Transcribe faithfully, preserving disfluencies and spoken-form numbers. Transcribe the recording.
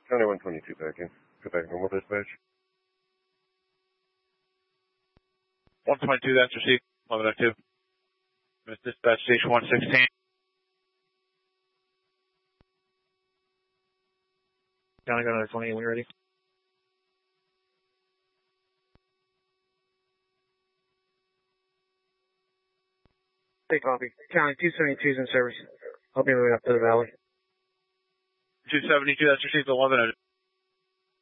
County one twenty-two back in. Quebec normal dispatch. one twenty-two, that's received. eleven oh two. Dispatch station one sixteen. County got another twenty, when you're ready. Take copy. County two seventy-two is in service. I'll be moving up to the valley. two seventy-two, that's received. eleven oh two.